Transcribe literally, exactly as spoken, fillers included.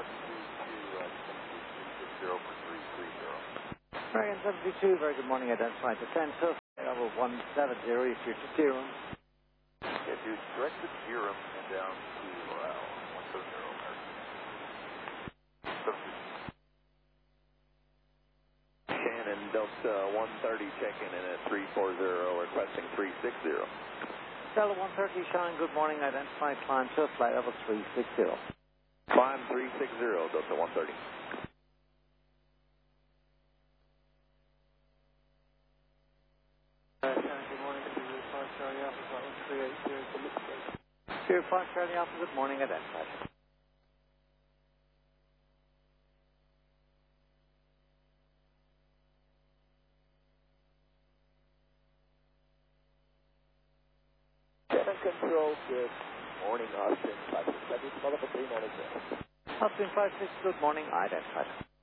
American seventy-two, very good morning, identified to ten, so level one seven zero, if you're to Durham. Yeah, dude, direct to Durham and down to uh, one seven zero, American. Shannon, Delta one thirty, checking in at three four zero, requesting three six zero. Delta one thirty, Shannon, good morning, identified climb to flight level three six zero. Climb three six zero, Delta one thirty. Uh, Shannon, good morning, this is five Charlie Alpha, flight one three eight zero to Lichfield. Zero five Charlie Alpha, good morning, identified. Shannon Control, good morning, Austin five six seven, level three nine zero. Austin five six, good morning, identified.